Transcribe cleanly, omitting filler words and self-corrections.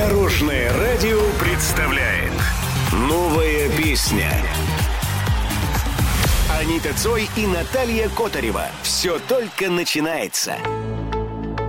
Дорожное радио представляет новая песня. Анита Цой и Наталья Котарева. Все только начинается.